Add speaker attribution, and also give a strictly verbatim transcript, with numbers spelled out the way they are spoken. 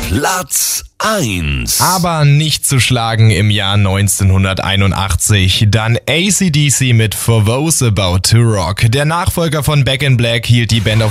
Speaker 1: Platz eins.
Speaker 2: Aber nicht zu schlagen im Jahr neunzehnhunderteinundachtzig. Dann A C D C mit For Those About to Rock. Der Nachfolger von Back in Black hielt die Band auf